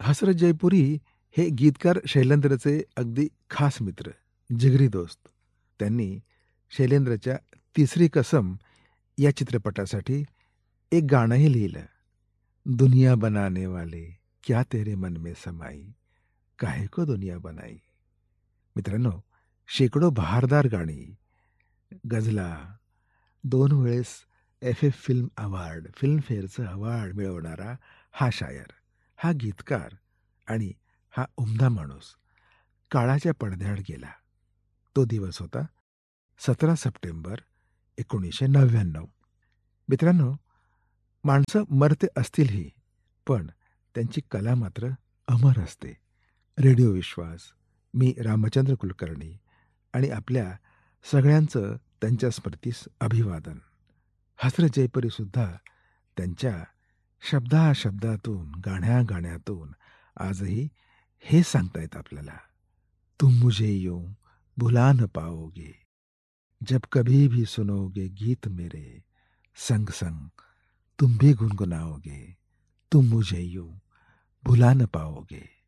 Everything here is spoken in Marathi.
हसरत जयपुरी हे गीतकार शैलेंद्रचे अगदी खास मित्र, जिगरी दोस्त. त्यांनी शैलेंद्रच्या तिसरी कसम या चित्रपटासाठी एक गाणंही लिहिलं. दुनिया बनाने वाले क्या तेरे मन में समाई, काहे को दुनिया बनाई. मित्रांनो, शेकडो बहारदार गाणी, गझला, 2 वेळेस एफ-एफ फिल्म अवॉर्ड, फिल्मफेअरचं अवॉर्ड मिळवणारा हा शायर, हा गीतकार आणि हा उमदा माणूस काळाच्या पडद्याआड गेला. तो दिवस होता 17 सप्टेंबर 1999. मित्रांनो, माणसं मरते असतीलही, पण त्यांची कला मात्र अमर असते. रेडिओ विश्वास, मी रामचंद्र कुलकर्णी आणि आपल्या सगळ्यांचं त्यांच्या स्मृतीस अभिवादन. हसरत जयपुरीसुद्धा त्यांच्या शब्दाशब्दातून, गाण्या-गाण्यातून आजही हे सांगतायत आपल्याला, तुम मुझे यूँ भुला न पाओगे, जब कभी भी सुनोगे गीत मेरे, संग-संग तुम भी गुनगुनाओगे, तुम मुझे यूँ भुला न पाओगे.